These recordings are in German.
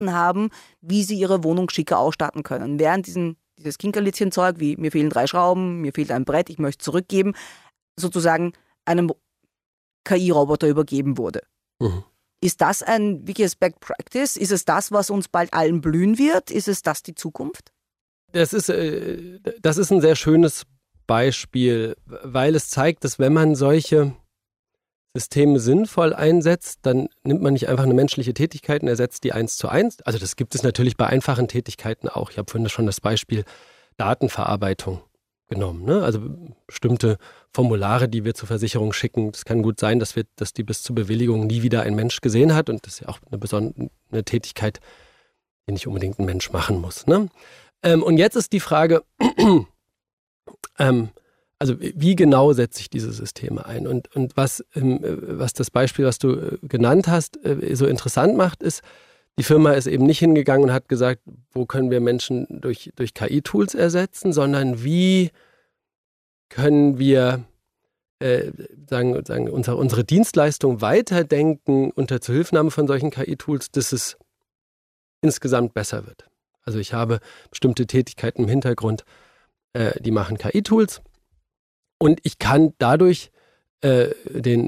Daten haben, wie sie ihre Wohnung schicker ausstatten können. Während dieses Kinkerlitzchen-Zeug, wie mir fehlen 3 Schrauben, mir fehlt ein Brett, ich möchte zurückgeben, sozusagen einem KI-Roboter übergeben wurde. Mhm. Ist das ein wirkliches Best Practice? Ist es das, was uns bald allen blühen wird? Ist es das die Zukunft? Das ist ein sehr schönes Beispiel, weil es zeigt, dass wenn man solche Systeme sinnvoll einsetzt, dann nimmt man nicht einfach eine menschliche Tätigkeit und ersetzt die 1:1. Also das gibt es natürlich bei einfachen Tätigkeiten auch. Ich habe vorhin schon das Beispiel Datenverarbeitung genommen. Ne? Also bestimmte Formulare, die wir zur Versicherung schicken. Es kann gut sein, dass die bis zur Bewilligung nie wieder ein Mensch gesehen hat. Und das ist ja auch eine Tätigkeit, die nicht unbedingt ein Mensch machen muss. Ne? Und jetzt ist die Frage, also wie genau setze ich diese Systeme ein? Und was das Beispiel, was du genannt hast, so interessant macht, ist, die Firma ist eben nicht hingegangen und hat gesagt, wo können wir Menschen durch KI-Tools ersetzen, sondern wie können wir unsere Dienstleistung weiterdenken unter Zuhilfenahme von solchen KI-Tools, dass es insgesamt besser wird. Also ich habe bestimmte Tätigkeiten im Hintergrund, die machen KI-Tools und ich kann dadurch den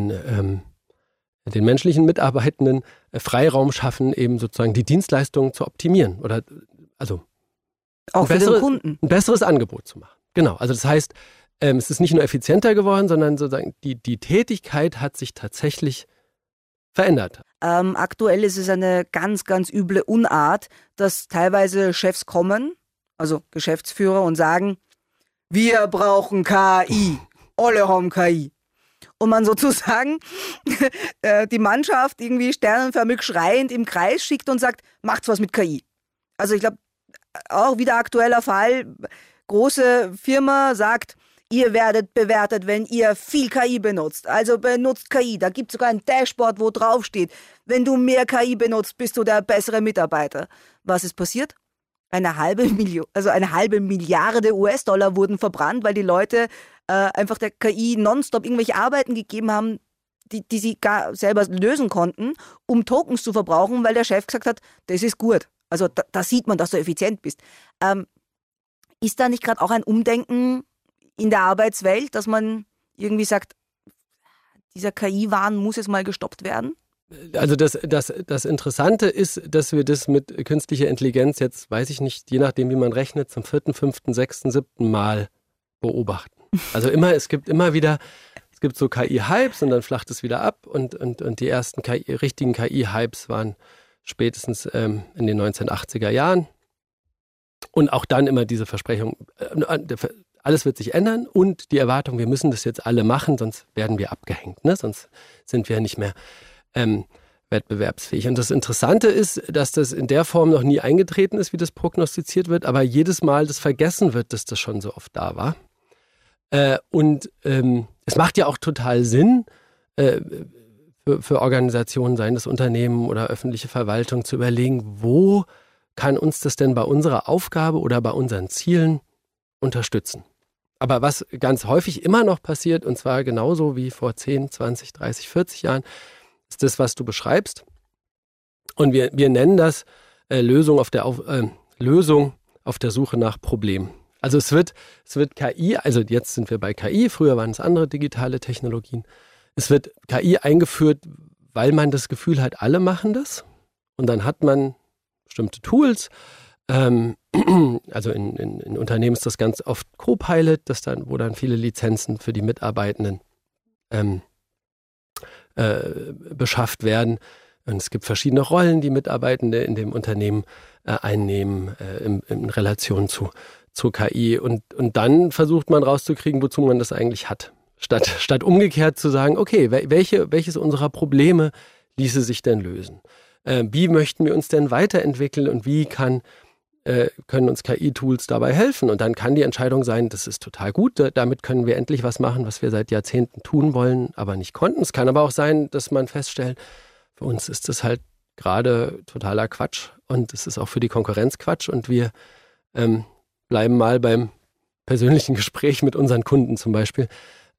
menschlichen Mitarbeitenden Freiraum schaffen, eben sozusagen die Dienstleistungen zu optimieren oder also auch für den Kunden ein besseres Angebot zu machen. Genau, also das heißt, es ist nicht nur effizienter geworden, sondern sozusagen die Tätigkeit hat sich tatsächlich verändert. Aktuell ist es eine ganz, ganz üble Unart, dass teilweise Chefs kommen, also Geschäftsführer, und sagen, wir brauchen KI, alle haben KI. Und man sozusagen die Mannschaft irgendwie sternenförmig schreiend im Kreis schickt und sagt, macht's was mit KI. Also ich glaube, auch wieder aktueller Fall, große Firma sagt, ihr werdet bewertet, wenn ihr viel KI benutzt. Also benutzt KI. Da gibt es sogar ein Dashboard, wo drauf steht, wenn du mehr KI benutzt, bist du der bessere Mitarbeiter. Was ist passiert? Eine halbe Milliarde US-Dollar wurden verbrannt, weil die Leute einfach der KI nonstop irgendwelche Arbeiten gegeben haben, die sie gar selber lösen konnten, um Tokens zu verbrauchen, weil der Chef gesagt hat, das ist gut. Also da sieht man, dass du effizient bist. Ist da nicht gerade auch ein Umdenken in der Arbeitswelt, dass man irgendwie sagt, dieser KI-Wahn muss jetzt mal gestoppt werden? Also das Interessante ist, dass wir das mit künstlicher Intelligenz jetzt, weiß ich nicht, je nachdem wie man rechnet, zum 4., 5., 6., 7. Mal beobachten. Also es gibt so KI-Hypes und dann flacht es wieder ab und die ersten richtigen KI-Hypes waren spätestens in den 1980er Jahren. Und auch dann immer diese Versprechung, alles wird sich ändern und die Erwartung, wir müssen das jetzt alle machen, sonst werden wir abgehängt, ne? Sonst sind wir nicht mehr wettbewerbsfähig. Und das Interessante ist, dass das in der Form noch nie eingetreten ist, wie das prognostiziert wird, aber jedes Mal das vergessen wird, dass das schon so oft da war. Es macht ja auch total Sinn, für Organisationen, seien das Unternehmen oder öffentliche Verwaltung, zu überlegen, wo kann uns das denn bei unserer Aufgabe oder bei unseren Zielen unterstützen. Aber was ganz häufig immer noch passiert, und zwar genauso wie vor 10, 20, 30, 40 Jahren, ist das, was du beschreibst. Und wir nennen das Lösung auf der Suche nach Problemen. Also es wird KI, also jetzt sind wir bei KI, früher waren es andere digitale Technologien. Es wird KI eingeführt, weil man das Gefühl hat, alle machen das. Und dann hat man bestimmte Tools. Also in Unternehmen ist das ganz oft Copilot, wo dann viele Lizenzen für die Mitarbeitenden beschafft werden. Und es gibt verschiedene Rollen, die Mitarbeitende in dem Unternehmen einnehmen in Relation zu KI. Und dann versucht man rauszukriegen, wozu man das eigentlich hat. Statt umgekehrt zu sagen, okay, welches unserer Probleme ließe sich denn lösen? Wie möchten wir uns denn weiterentwickeln und wie können uns KI-Tools dabei helfen? Und dann kann die Entscheidung sein, das ist total gut, damit können wir endlich was machen, was wir seit Jahrzehnten tun wollen, aber nicht konnten. Es kann aber auch sein, dass man feststellt, für uns ist das halt gerade totaler Quatsch und es ist auch für die Konkurrenz Quatsch und wir bleiben mal beim persönlichen Gespräch mit unseren Kunden zum Beispiel.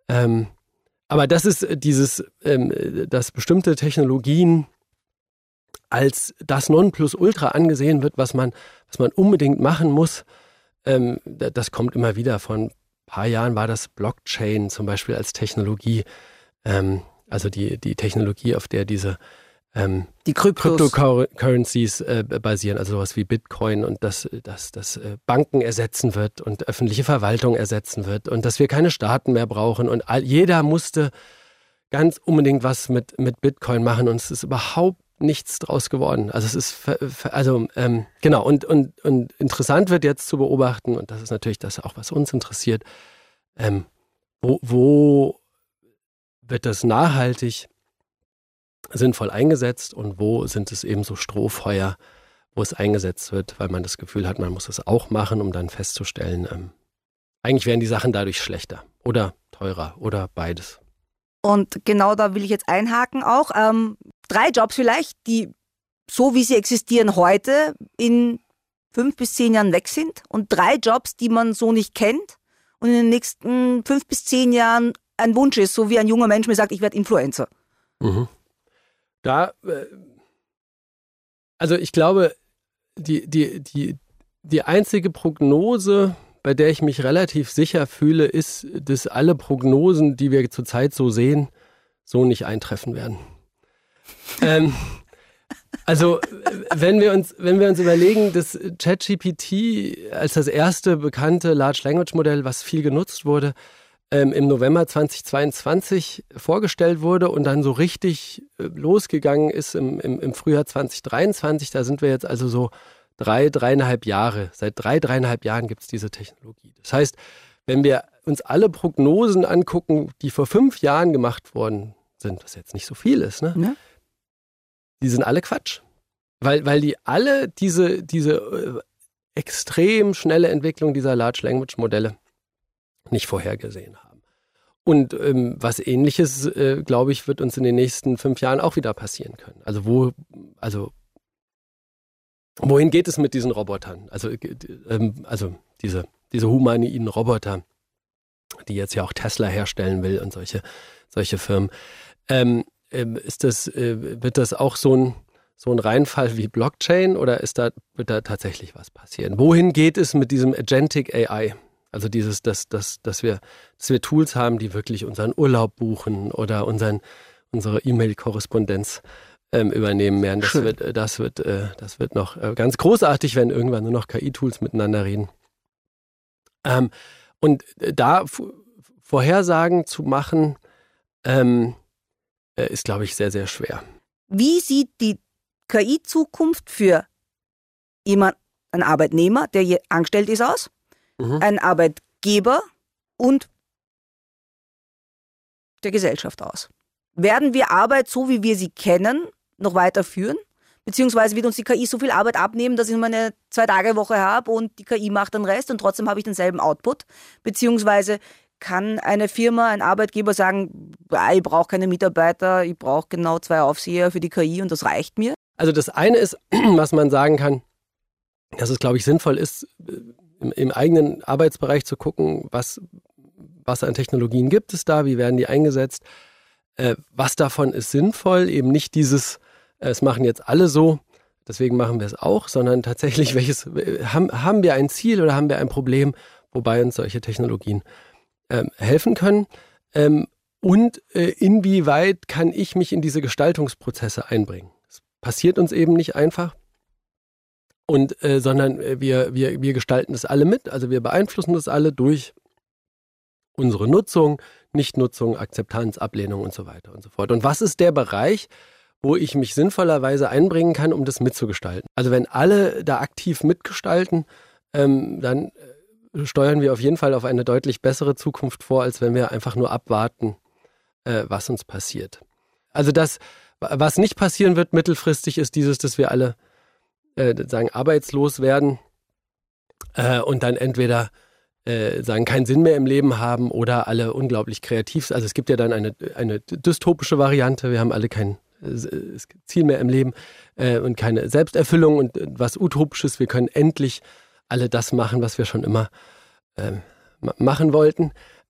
Aber das ist dass bestimmte Technologien als das Nonplusultra angesehen wird, was man unbedingt machen muss. Das kommt immer wieder. Vor ein paar Jahren war das Blockchain zum Beispiel als Technologie, also die Technologie, auf der diese die Cryptocurrencies basieren, also sowas wie Bitcoin, und dass Banken ersetzen wird und öffentliche Verwaltung ersetzen wird und dass wir keine Staaten mehr brauchen und jeder musste ganz unbedingt was mit Bitcoin machen und es ist überhaupt nichts draus geworden. Also es ist genau, und interessant wird jetzt zu beobachten, und das ist natürlich das auch, was uns interessiert, wo wird das nachhaltig sinnvoll eingesetzt und wo sind es eben so Strohfeuer, wo es eingesetzt wird, weil man das Gefühl hat, man muss es auch machen, um dann festzustellen, eigentlich werden die Sachen dadurch schlechter oder teurer oder beides. Und genau da will ich jetzt einhaken auch. 3 Jobs vielleicht, die so wie sie existieren heute in 5 bis 10 Jahren weg sind und 3 Jobs, die man so nicht kennt und in den nächsten 5 bis 10 Jahren ein Wunsch ist, so wie ein junger Mensch mir sagt, ich werde Influencer. Mhm. Also ich glaube, die einzige Prognose, bei der ich mich relativ sicher fühle, ist, dass alle Prognosen, die wir zurzeit so sehen, so nicht eintreffen werden. Also wenn wir uns überlegen, dass ChatGPT als das erste bekannte Large Language Modell, was viel genutzt wurde, im November 2022 vorgestellt wurde und dann so richtig losgegangen ist im Frühjahr 2023. Da sind wir jetzt also so 3,5 Jahre. Seit 3,5 Jahren gibt es diese Technologie. Das heißt, wenn wir uns alle Prognosen angucken, die vor 5 Jahren gemacht worden sind, was jetzt nicht so viel ist, ne? Ja. Die sind alle Quatsch. Weil die alle diese extrem schnelle Entwicklung dieser Large Language Modelle nicht vorhergesehen haben. Und was Ähnliches, glaube ich, wird uns in den nächsten 5 Jahren auch wieder passieren können. Also wohin geht es mit diesen Robotern? Also diese humanoiden Roboter, die jetzt ja auch Tesla herstellen will und solche Firmen. Wird das auch so ein Reinfall wie Blockchain oder wird da tatsächlich was passieren? Wohin geht es mit diesem Agentic AI? Also dass wir Tools haben, die wirklich unseren Urlaub buchen oder unsere E-Mail-Korrespondenz übernehmen werden. Das wird noch ganz großartig, wenn irgendwann nur noch KI-Tools miteinander reden. Und da Vorhersagen zu machen, ist, glaube ich, sehr, sehr schwer. Wie sieht die KI-Zukunft für jemand, ein Arbeitnehmer, der hier angestellt ist, aus? Ein Arbeitgeber und der Gesellschaft aus? Werden wir Arbeit, so wie wir sie kennen, noch weiterführen? Beziehungsweise wird uns die KI so viel Arbeit abnehmen, dass ich nur eine 2-Tage-Woche habe und die KI macht den Rest und trotzdem habe ich denselben Output? Beziehungsweise kann eine Firma, ein Arbeitgeber sagen, ich brauche keine Mitarbeiter, ich brauche genau 2 Aufseher für die KI und das reicht mir? Also das eine ist, was man sagen kann, dass es, glaube ich, sinnvoll ist, im eigenen Arbeitsbereich zu gucken, was an Technologien gibt es da, wie werden die eingesetzt, was davon ist sinnvoll, eben nicht dieses, es machen jetzt alle so, deswegen machen wir es auch, sondern tatsächlich, haben wir ein Ziel oder haben wir ein Problem, wobei uns solche Technologien helfen können und inwieweit kann ich mich in diese Gestaltungsprozesse einbringen. Das passiert uns eben nicht einfach. Sondern wir gestalten das alle mit, also wir beeinflussen das alle durch unsere Nutzung, Nichtnutzung, Akzeptanz, Ablehnung und so weiter und so fort. Und was ist der Bereich, wo ich mich sinnvollerweise einbringen kann, um das mitzugestalten? Also wenn alle da aktiv mitgestalten, dann steuern wir auf jeden Fall auf eine deutlich bessere Zukunft vor, als wenn wir einfach nur abwarten, was uns passiert. Also was nicht passieren wird mittelfristig, ist dass wir alle arbeitslos werden und dann entweder keinen Sinn mehr im Leben haben oder alle unglaublich kreativ sind. Also es gibt ja dann eine dystopische Variante, wir haben alle kein Ziel mehr im Leben und keine Selbsterfüllung und was Utopisches, wir können endlich alle das machen, was wir schon immer machen wollten.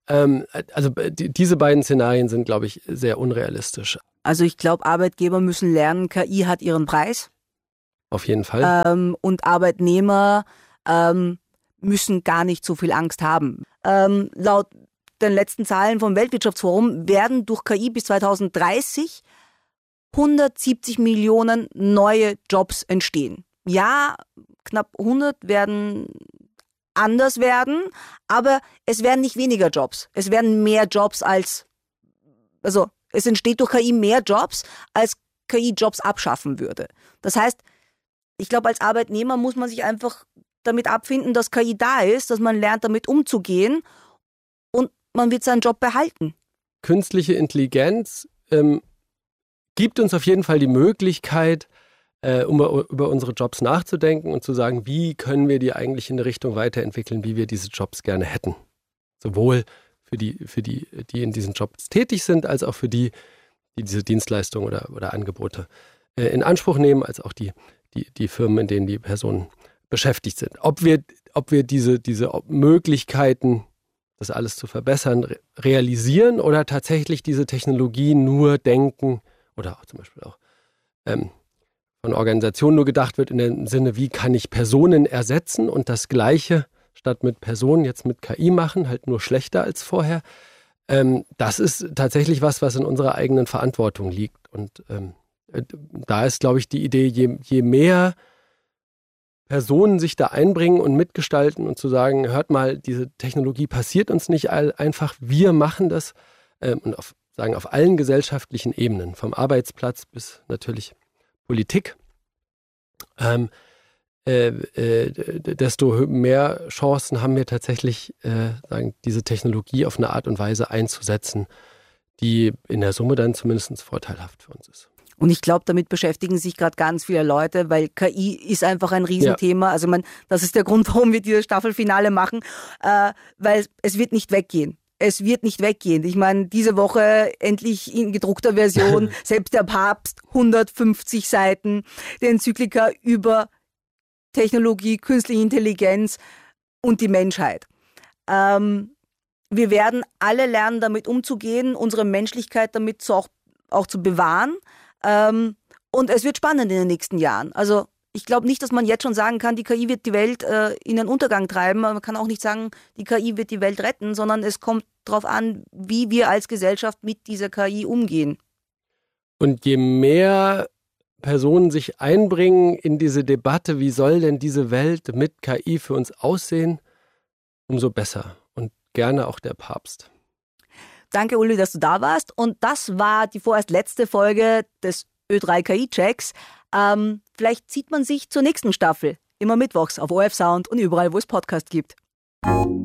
Diese beiden Szenarien sind, glaube ich, sehr unrealistisch. Also ich glaube, Arbeitgeber müssen lernen, KI hat ihren Preis. Auf jeden Fall. Und Arbeitnehmer müssen gar nicht so viel Angst haben. Laut den letzten Zahlen vom Weltwirtschaftsforum werden durch KI bis 2030 170 Millionen neue Jobs entstehen. Ja, knapp 100 werden anders werden, aber es werden nicht weniger Jobs. Es werden mehr Jobs also es entsteht durch KI mehr Jobs, als KI Jobs abschaffen würde. Das heißt, ich glaube, als Arbeitnehmer muss man sich einfach damit abfinden, dass KI da ist, dass man lernt, damit umzugehen und man wird seinen Job behalten. Künstliche Intelligenz gibt uns auf jeden Fall die Möglichkeit, über unsere Jobs nachzudenken und zu sagen, wie können wir die eigentlich in eine Richtung weiterentwickeln, wie wir diese Jobs gerne hätten. Sowohl für die in diesen Jobs tätig sind, als auch für die diese Dienstleistungen oder Angebote in Anspruch nehmen, als auch die Firmen, in denen die Personen beschäftigt sind. Ob wir diese Möglichkeiten, das alles zu verbessern, realisieren oder tatsächlich diese Technologie nur denken oder auch zum Beispiel auch von Organisationen nur gedacht wird in dem Sinne, wie kann ich Personen ersetzen und das Gleiche statt mit Personen jetzt mit KI machen, halt nur schlechter als vorher. Das ist tatsächlich was in unserer eigenen Verantwortung liegt. Und da ist, glaube ich, die Idee, je mehr Personen sich da einbringen und mitgestalten und zu sagen, hört mal, diese Technologie passiert uns nicht einfach, wir machen das und auf allen gesellschaftlichen Ebenen, vom Arbeitsplatz bis natürlich Politik, desto mehr Chancen haben wir tatsächlich, diese Technologie auf eine Art und Weise einzusetzen, die in der Summe dann zumindest vorteilhaft für uns ist. Und ich glaube, damit beschäftigen sich gerade ganz viele Leute, weil KI ist einfach ein Riesenthema. Ja. Also das ist der Grund, warum wir dieses Staffelfinale machen, weil es wird nicht weggehen. Es wird nicht weggehen. Ich meine, diese Woche endlich in gedruckter Version, selbst der Papst, 150 Seiten, die Enzyklika über Technologie, künstliche Intelligenz und die Menschheit. Wir werden alle lernen, damit umzugehen, unsere Menschlichkeit damit auch zu bewahren. Und es wird spannend in den nächsten Jahren. Also ich glaube nicht, dass man jetzt schon sagen kann, die KI wird die Welt in den Untergang treiben. Man kann auch nicht sagen, die KI wird die Welt retten, sondern es kommt darauf an, wie wir als Gesellschaft mit dieser KI umgehen. Und je mehr Personen sich einbringen in diese Debatte, wie soll denn diese Welt mit KI für uns aussehen, umso besser. Und gerne auch der Papst. Danke, Uli, dass du da warst. Und das war die vorerst letzte Folge des Ö3 KI-Checks. Vielleicht sieht man sich zur nächsten Staffel. Immer mittwochs auf ORF Sound und überall, wo es Podcast gibt.